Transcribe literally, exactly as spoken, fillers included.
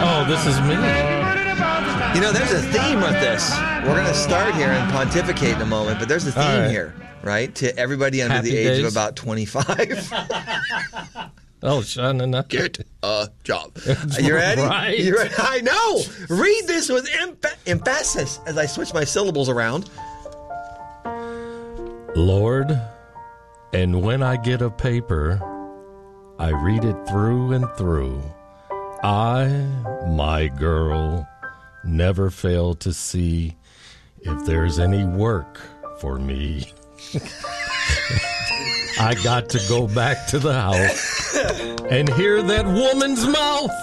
Oh, this is me. You know, there's a theme with this. We're going to start here and pontificate in a moment, but there's a theme right. here, right? To everybody under Happy the age days. of about twenty-five. Oh, son, enough. Get a job. Are you ready? Right. You ready? I know. Read this with emph- emphasis as I switch my syllables around. Lord, and when I get a paper, I read it through and through. I, my girl, never fail to see if there's any work for me. I got to go back to the house and hear that woman's mouth.